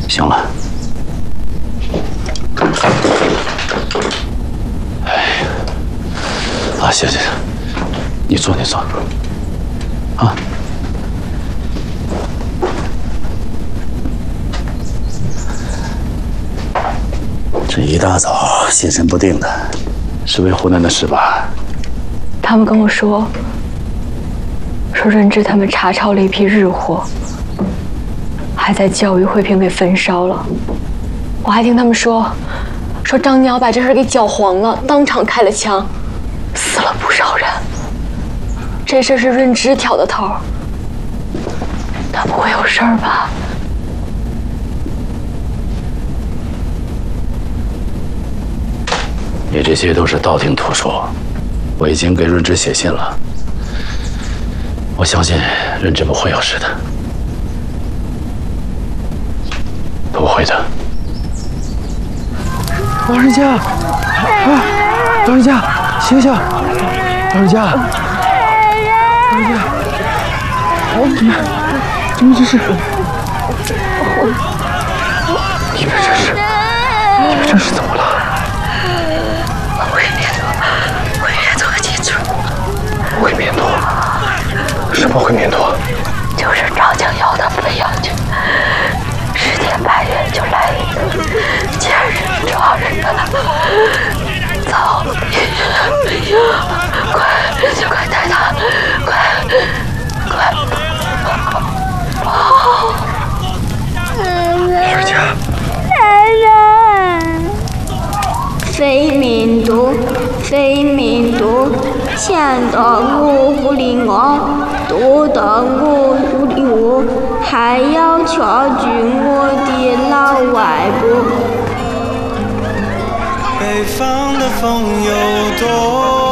行了。哎，啊，行，你坐。啊。这一大早心神不定的，是为湖南的事吧？ 他们跟我说润之他们查抄了一批日货，还在教育汇平给焚烧了。我还听他们说张鸟把这事给搅黄了，当场开了枪，死了不少人。这事是润之挑的头，他不会有事儿吧？ 你这些都是道听途说，我已经给润之写信了。我相信润之不会有事的，不会的。 老人家，老人家，醒醒！老人家，怎么这是？你们这是怎么了？ 会面托记住。 会面托？什么会面托？ 就是张江要的非要去，10天8月就来一个，今日抓人，走，快带他，快跑！ 老人家， 非命多，想到我屋里我，多到我屋里我，还要掐住我的老外婆。 北方的风有多